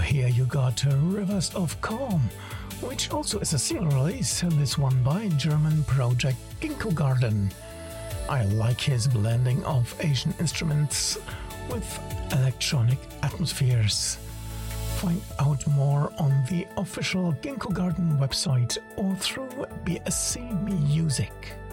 here you got Rivers of Calm, which also is a single release, this one by German project Ginkgo Garden. I like his blending of Asian instruments with electronic atmospheres. Find out more on the official Ginkgo Garden website or through BSC Music.